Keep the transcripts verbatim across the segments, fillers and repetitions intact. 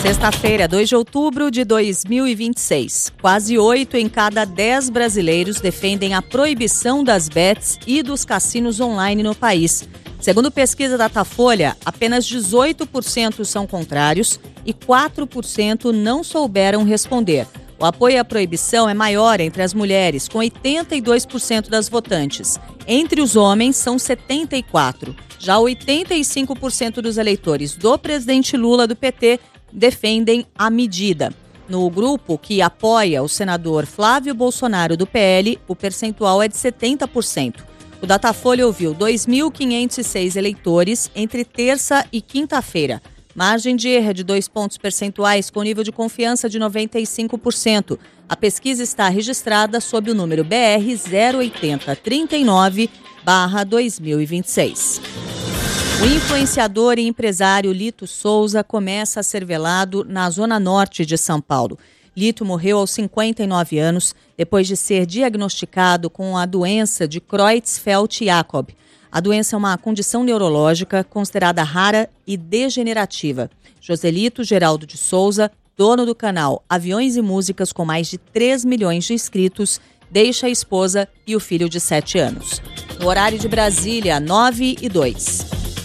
Sexta-feira, dois de outubro de dois mil e vinte e seis. Quase oito em cada dez brasileiros defendem a proibição das bets e dos cassinos online no país. Segundo pesquisa Datafolha, apenas dezoito por cento são contrários e quatro por cento não souberam responder. O apoio à proibição é maior entre as mulheres, com oitenta e dois por cento das votantes. Entre os homens, são setenta e quatro por cento. Já oitenta e cinco por cento dos eleitores do presidente Lula do P T defendem a medida. No grupo que apoia o senador Flávio Bolsonaro do P L, o percentual é de setenta por cento. O Datafolha ouviu dois mil quinhentos e seis eleitores entre terça e quinta-feira. Margem de erro é de dois pontos percentuais, com nível de confiança de noventa e cinco por cento. A pesquisa está registrada sob o número B R zero oito zero três nove barra dois mil e vinte e seis. O influenciador e empresário Lito Souza começa a ser velado na zona norte de São Paulo. Lito morreu aos cinquenta e nove anos, depois de ser diagnosticado com a doença de Creutzfeldt-Jakob. A doença é uma condição neurológica considerada rara e degenerativa. Joselito Geraldo de Souza, dono do canal Aviões e Músicas com mais de três milhões de inscritos, deixa a esposa e o filho de sete anos. No horário de Brasília, nove e dois.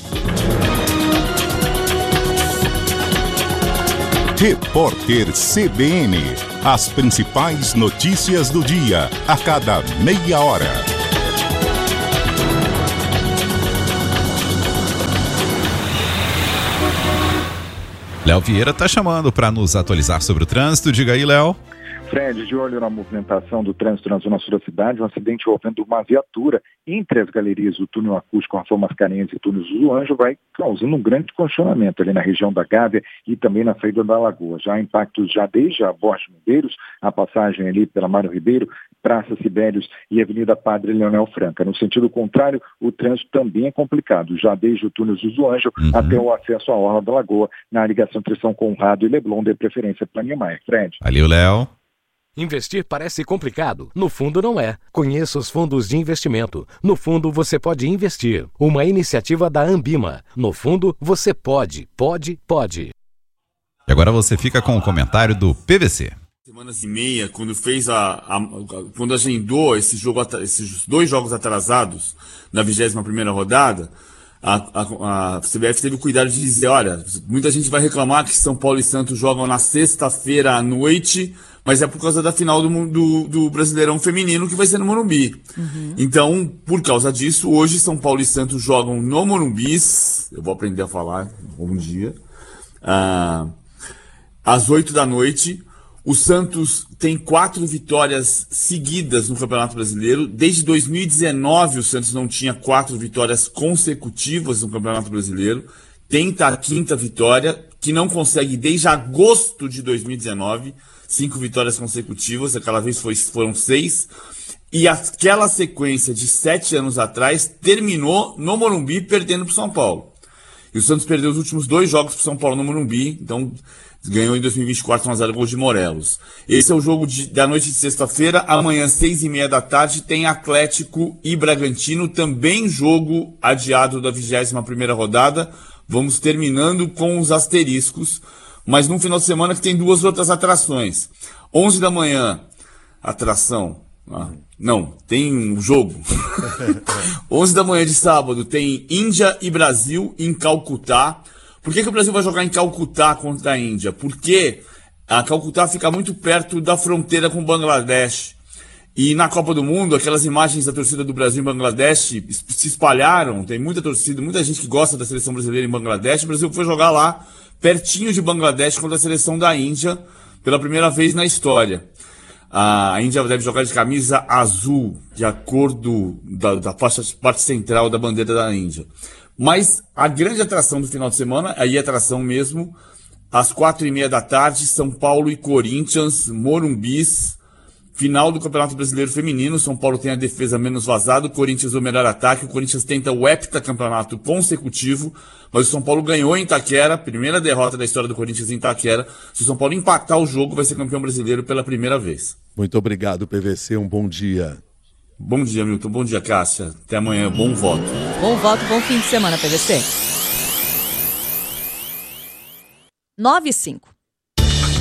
Repórter C B N. As principais notícias do dia, a cada meia hora. Léo Vieira está chamando para nos atualizar sobre o trânsito. Diga aí, Léo. Fred, de olho na movimentação do trânsito na zona sul da cidade, um acidente envolvendo uma viatura entre as galerias do túnel acústico Rafael Mascarenhas e túnel do Anjo vai causando um grande congestionamento ali na região da Gávea e também na saída da Lagoa. Já há impactos já desde a Borges Medeiros, a passagem ali pela Mário Ribeiro, Praça Sibérios e Avenida Padre Leonel Franca. No sentido contrário, o trânsito também é complicado, já desde o túnel do Anjo uhum. até o acesso à Orla da Lagoa, na ligação entre São Conrado e Leblon, de preferência para Niemeyer. Fred. Valeu, Léo. Investir parece complicado. No fundo não é. Conheça os fundos de investimento. No fundo você pode investir. Uma iniciativa da Ambima. No fundo você pode, pode, pode. E agora você fica com o comentário do P V C. Semanas e meia, quando fez a, a, a quando agendou esse jogo, esses dois jogos atrasados na vigésima primeira rodada, a, a, a C B F teve o cuidado de dizer, olha, muita gente vai reclamar que São Paulo e Santos jogam na sexta-feira à noite, mas é por causa da final do, do, do Brasileirão Feminino que vai ser no Morumbi. Uhum. Então, por causa disso, hoje São Paulo e Santos jogam no Morumbi, eu vou aprender a falar, bom dia, ah, às oito da noite. O Santos tem quatro vitórias seguidas no Campeonato Brasileiro. Desde dois mil e dezenove, o Santos não tinha quatro vitórias consecutivas no Campeonato Brasileiro. Tenta a quinta vitória, que não consegue desde agosto de dois mil e dezenove. Cinco vitórias consecutivas, aquela vez foi, foram seis. E aquela sequência de sete anos atrás terminou no Morumbi perdendo para o São Paulo. E o Santos perdeu os últimos dois jogos para o São Paulo no Morumbi, então ganhou em dois mil e vinte e quatro um a zero gol de Morelos. Esse é o jogo de, da noite de sexta-feira. Amanhã, seis e meia da tarde, tem Atlético e Bragantino, também jogo adiado da vigésima primeira rodada. Vamos terminando com os asteriscos, mas num final de semana que tem duas outras atrações. onze da manhã, atração. Ah, não, tem um jogo. onze da manhã de sábado tem Índia e Brasil em Calcutá. Por que que o Brasil vai jogar em Calcutá contra a Índia? Porque a Calcutá fica muito perto da fronteira com o Bangladesh. E na Copa do Mundo, aquelas imagens da torcida do Brasil em Bangladesh se espalharam. Tem muita torcida, muita gente que gosta da seleção brasileira em Bangladesh. O Brasil foi jogar lá, pertinho de Bangladesh, contra a seleção da Índia, pela primeira vez na história. A Índia deve jogar de camisa azul, de acordo da, da parte central da bandeira da Índia. Mas a grande atração do final de semana, aí é atração mesmo, às quatro e meia da tarde, São Paulo e Corinthians, Morumbis, final do Campeonato Brasileiro Feminino. São Paulo tem a defesa menos vazada, o Corinthians o melhor ataque, o Corinthians tenta o heptacampeonato consecutivo, mas o São Paulo ganhou em Itaquera, primeira derrota da história do Corinthians em Itaquera. Se o São Paulo empatar o jogo, vai ser campeão brasileiro pela primeira vez. Muito obrigado, P V C, um bom dia. Bom dia, Milton. Bom dia, Cássia. Até amanhã. Bom voto. Bom voto, bom fim de semana, P V C. nove e cinco.